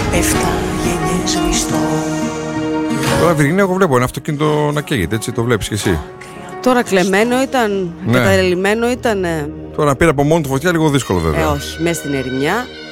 Εφτά γενιές μισθό. Τώρα Βυργινία, εγώ βλέπω ένα αυτοκίνητο να καίγεται, έτσι το βλέπεις και εσύ. Τώρα κλεμμένο ήταν, Ναι. καταρρελημένο ήταν. Τώρα να πήρε από μόνο του φωτιά, λίγο δύσκολο βέβαια. Όχι, μέσα στην ερημιά.